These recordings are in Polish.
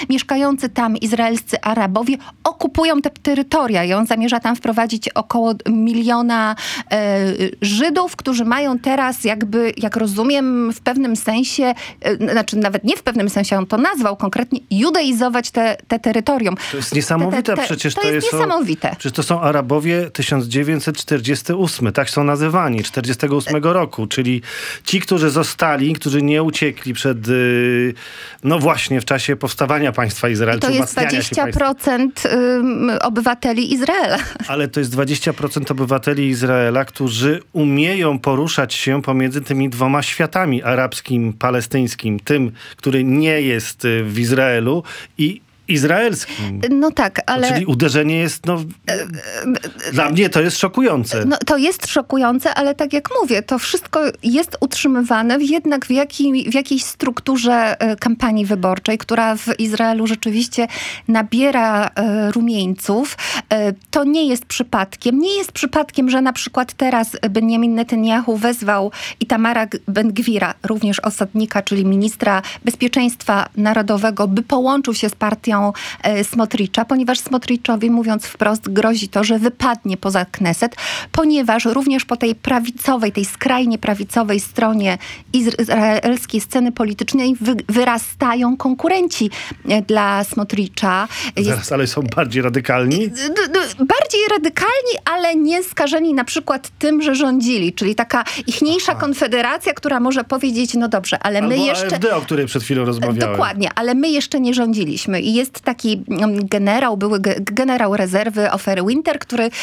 mieszkający tam izraelscy Arabowie okupują te terytoria i on zamierza tam wprowadzić około 1 miliona Żydów, którzy mają teraz jakby, jak rozumiem, w pewnym sensie, znaczy nawet nie w pewnym sensie, on to nazwał konkretnie, judeizować te terytorium. To jest niesamowite przecież. To jest niesamowite. Przecież to są Arabowie 1948, tak są nazywani, 48 roku, czyli ci, którzy zostali, którzy nie uciekli przed, no właśnie w czasie powstawania państwa Izrael. To jest 20% obywateli Izraela. Ale to jest 20% obywateli Izraela, którzy umieją poruszać się pomiędzy tymi dwoma światami, arabskim, palestyńskim, tym, który nie jest w Izraelu i izraelskim. No tak, ale... Czyli uderzenie jest, dla mnie to jest szokujące. No, to jest szokujące, ale tak jak mówię, to wszystko jest utrzymywane jednak w jakiejś strukturze kampanii wyborczej, która w Izraelu rzeczywiście nabiera rumieńców. To nie jest przypadkiem. Nie jest przypadkiem, że na przykład teraz Benjamin Netanyahu wezwał Itamara Ben-Gvira, również osadnika, czyli ministra bezpieczeństwa narodowego, by połączył się z partią Smotricza, ponieważ Smotriczowi, mówiąc wprost, grozi to, że wypadnie poza Kneset, ponieważ również po tej prawicowej, tej skrajnie prawicowej stronie izraelskiej sceny politycznej wyrastają konkurenci dla Smotricza. Ale są bardziej radykalni? Bardziej radykalni, ale nie skażeni na przykład tym, że rządzili, czyli taka ichniejsza konfederacja, która może powiedzieć, no dobrze, ale my jeszcze... AfD, o której przed chwilą rozmawiałem. Dokładnie, ale my jeszcze nie rządziliśmy. I jest taki generał, były generał rezerwy Ofer Winter,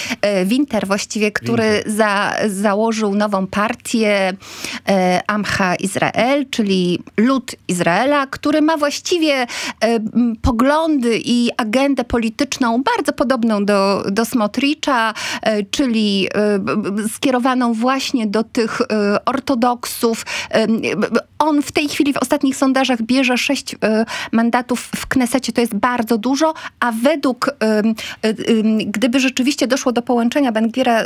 który założył nową partię Amcha Izrael, czyli lud Izraela, który ma właściwie poglądy i agendę polityczną bardzo podobną do Smotricza, czyli skierowaną właśnie do tych ortodoksów. On w tej chwili w ostatnich sondażach bierze 6 mandatów w Knesecie, to jest bardzo dużo, a według, gdyby rzeczywiście doszło do połączenia Ben-Gvira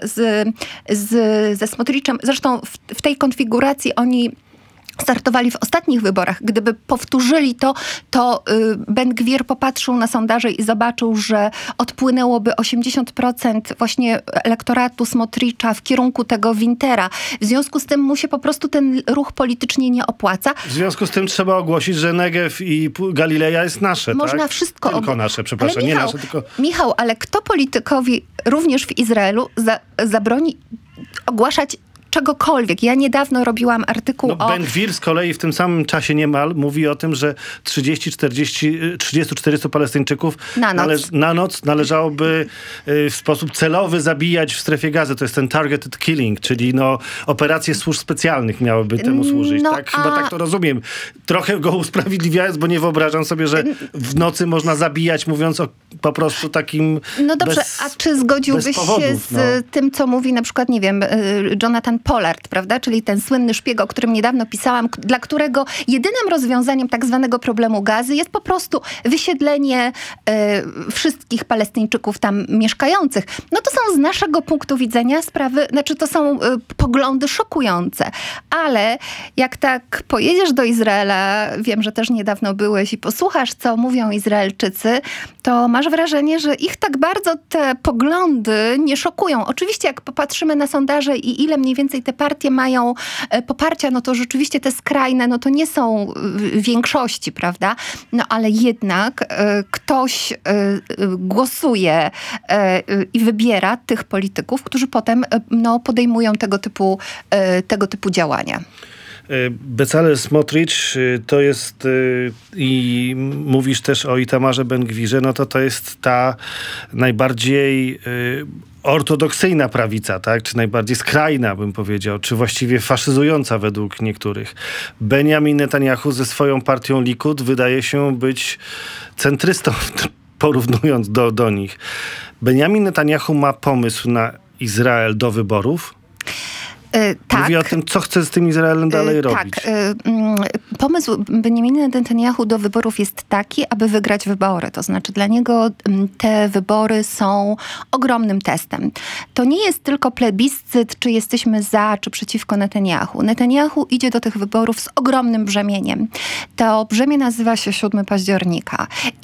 ze Smotriczem, zresztą w tej konfiguracji oni startowali w ostatnich wyborach. Gdyby powtórzyli to Ben-Gvir popatrzył na sondaże i zobaczył, że odpłynęłoby 80% właśnie elektoratu Smotricza w kierunku tego Wintera. W związku z tym mu się po prostu ten ruch politycznie nie opłaca. W związku z tym trzeba ogłosić, że Negew i Galileja jest nasze, można tak? wszystko... Tylko nasze, przepraszam. Ale Michał, nie nasze, tylko... Michał, ale kto politykowi również w Izraelu zabroni ogłaszać czegokolwiek. Ja niedawno robiłam artykuł o... Ben-Gvir z kolei w tym samym czasie niemal mówi o tym, że 30-40 Palestyńczyków na noc należałoby w sposób celowy zabijać w strefie Gazy. To jest ten targeted killing, czyli operacje służb specjalnych miałyby temu służyć. Tak? Chyba tak to rozumiem. Trochę go usprawiedliwiając, bo nie wyobrażam sobie, że w nocy można zabijać, mówiąc o po prostu takim No dobrze, a czy zgodziłbyś się z tym, co mówi na przykład, nie wiem, Jonathan Pollard, prawda? Czyli ten słynny szpieg, o którym niedawno pisałam, dla którego jedynym rozwiązaniem tak zwanego problemu Gazy jest po prostu wysiedlenie wszystkich Palestyńczyków tam mieszkających. No to są z naszego punktu widzenia sprawy, to są poglądy szokujące. Ale jak tak pojedziesz do Izraela, wiem, że też niedawno byłeś i posłuchasz, co mówią Izraelczycy, to masz wrażenie, że ich tak bardzo te poglądy nie szokują. Oczywiście jak popatrzymy na sondaże i ile mniej więcej te partie mają poparcia, no to rzeczywiście te skrajne, to nie są większości, prawda? No ale jednak ktoś głosuje i wybiera tych polityków, którzy potem podejmują tego typu działania. Bezalel Smotrich to jest i mówisz też o Itamarze Ben-Gwirze, to jest ta najbardziej ortodoksyjna prawica, tak? Czy najbardziej skrajna, bym powiedział, czy właściwie faszyzująca według niektórych. Benjamin Netanyahu ze swoją partią Likud wydaje się być centrystą, porównując do nich. Benjamin Netanyahu ma pomysł na Izrael do wyborów. Tak. Mówi o tym, co chce z tym Izraelem dalej robić. Tak. Pomysł Benjamina Netanyahu do wyborów jest taki, aby wygrać wybory. To znaczy dla niego te wybory są ogromnym testem. To nie jest tylko plebiscyt, czy jesteśmy za, czy przeciwko Netanyahu. Netanyahu idzie do tych wyborów z ogromnym brzemieniem. To brzemię nazywa się 7 października.